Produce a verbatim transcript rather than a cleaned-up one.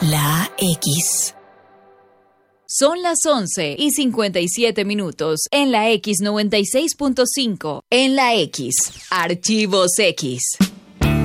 La X. Son las once y cincuenta y siete minutos en la X noventa y seis punto cinco. En la X, Archivos X.